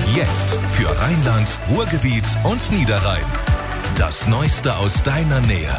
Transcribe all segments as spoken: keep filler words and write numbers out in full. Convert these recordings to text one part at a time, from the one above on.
Jetzt für Rheinland, Ruhrgebiet und Niederrhein. Das Neueste aus deiner Nähe.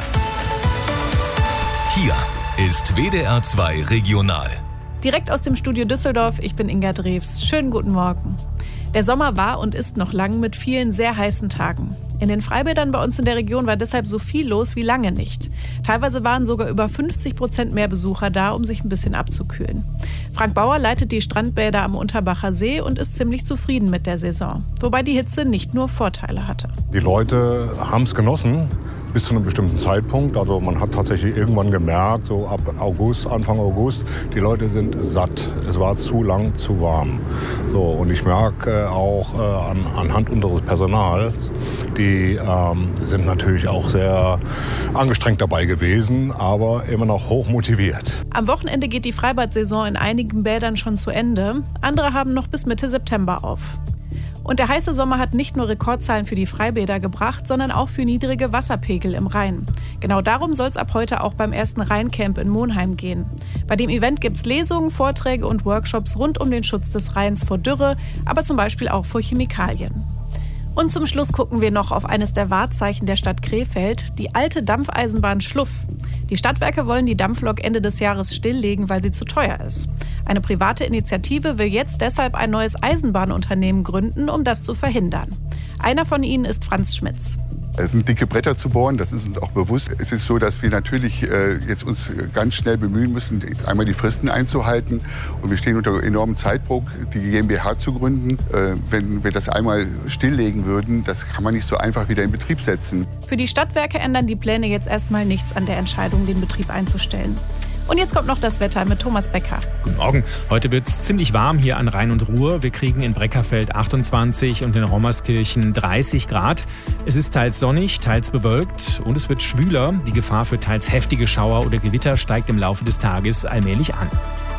Hier ist W D R zwei Regional. Direkt aus dem Studio Düsseldorf, ich bin Inga Drews. Schönen guten Morgen. Der Sommer war und ist noch lang mit vielen sehr heißen Tagen. In den Freibädern bei uns in der Region war deshalb so viel los wie lange nicht. Teilweise waren sogar über fünfzig Prozent mehr Besucher da, um sich ein bisschen abzukühlen. Frank Bauer leitet die Strandbäder am Unterbacher See und ist ziemlich zufrieden mit der Saison. Wobei die Hitze nicht nur Vorteile hatte. Die Leute haben es genossen bis zu einem bestimmten Zeitpunkt. Also man hat tatsächlich irgendwann gemerkt, so ab August, Anfang August, die Leute sind satt. Es war zu lang, zu warm. So, und ich merke auch äh, an, anhand unseres Personals, die ähm, sind natürlich auch sehr angestrengt dabei gewesen, aber immer noch hoch motiviert. Am Wochenende geht die Freibad-Saison in einigen Bädern schon zu Ende. Andere haben noch bis Mitte September auf. Und der heiße Sommer hat nicht nur Rekordzahlen für die Freibäder gebracht, sondern auch für niedrige Wasserpegel im Rhein. Genau darum soll es ab heute auch beim ersten Rheincamp in Monheim gehen. Bei dem Event gibt es Lesungen, Vorträge und Workshops rund um den Schutz des Rheins vor Dürre, aber zum Beispiel auch vor Chemikalien. Und zum Schluss gucken wir noch auf eines der Wahrzeichen der Stadt Krefeld, die alte Dampfeisenbahn Schluff. Die Stadtwerke wollen die Dampflok Ende des Jahres stilllegen, weil sie zu teuer ist. Eine private Initiative will jetzt deshalb ein neues Eisenbahnunternehmen gründen, um das zu verhindern. Einer von ihnen ist Franz Schmitz. Es sind dicke Bretter zu bohren, das ist uns auch bewusst. Es ist so, dass wir natürlich äh, jetzt uns ganz schnell bemühen müssen, einmal die Fristen einzuhalten. Und wir stehen unter enormem Zeitdruck, die GmbH zu gründen. Äh, wenn wir das einmal stilllegen würden, das kann man nicht so einfach wieder in Betrieb setzen. Für die Stadtwerke ändern die Pläne jetzt erstmal nichts an der Entscheidung, den Betrieb einzustellen. Und jetzt kommt noch das Wetter mit Thomas Becker. Guten Morgen. Heute wird es ziemlich warm hier an Rhein und Ruhr. Wir kriegen in Breckerfeld achtundzwanzig und in Rommerskirchen dreißig Grad. Es ist teils sonnig, teils bewölkt und es wird schwüler. Die Gefahr für teils heftige Schauer oder Gewitter steigt im Laufe des Tages allmählich an.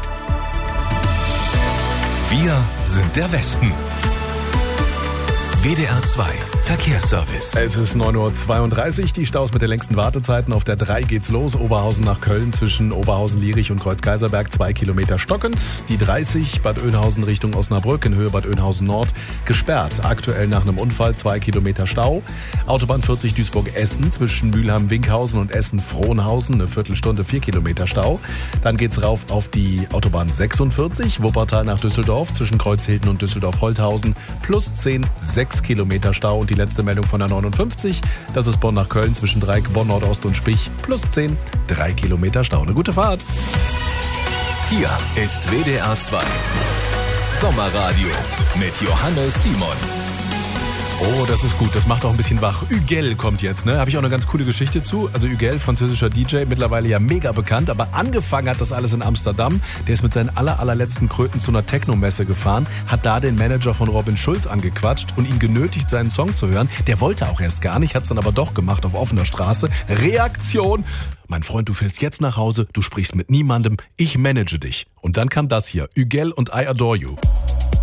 Wir sind der Westen. W D R zwei Verkehrsservice. Es ist neun Uhr zweiunddreißig, die Staus mit den längsten Wartezeiten. Auf der drei geht's los, Oberhausen nach Köln zwischen Oberhausen-Lierich und Kreuzkaiserberg, zwei Kilometer stockend. Die dreißig Bad Oeynhausen Richtung Osnabrück in Höhe Bad Oeynhausen Nord gesperrt. Aktuell nach einem Unfall zwei Kilometer Stau. Autobahn vierzig Duisburg-Essen zwischen Mülheim-Winkhausen und Essen-Frohnhausen eine Viertelstunde, vier Kilometer Stau. Dann geht's rauf auf die Autobahn sechsundvierzig, Wuppertal nach Düsseldorf zwischen Kreuzhilden und Düsseldorf-Holthausen plus zehn, sechs Kilometer Stau. Und die letzte Meldung von der neunundfünfzig, das ist Bonn nach Köln zwischen Dreieck, Bonn Nordost und Spich, plus zehn, drei Kilometer Stau. Eine gute Fahrt. Hier ist W D R zwei Sommerradio mit Johannes Simon. Oh, das ist gut, das macht auch ein bisschen wach. Hügel kommt jetzt, ne? Habe ich auch eine ganz coole Geschichte zu. Also Hügel, französischer D J, mittlerweile ja mega bekannt, aber angefangen hat das alles in Amsterdam. Der ist mit seinen aller, allerletzten Kröten zu einer Techno-Messe gefahren, hat da den Manager von Robin Schulz angequatscht und ihn genötigt, seinen Song zu hören. Der wollte auch erst gar nicht, hat es dann aber doch gemacht auf offener Straße. Reaktion: Mein Freund, du fährst jetzt nach Hause, du sprichst mit niemandem, ich manage dich. Und dann kam das hier, Hügel und I Adore You.